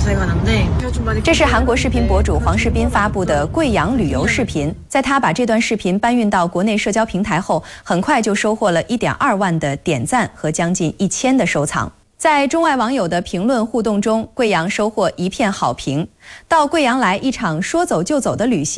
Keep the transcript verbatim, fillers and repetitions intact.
这是韩国视频博主黄世斌发布的贵阳旅游视频，在他把这段视频搬运到国内社交平台后，很快就收获了一点二万的点赞和将近一千的收藏。在中外网友的评论互动中，贵阳收获一片好评。到贵阳来一场说走就走的旅行。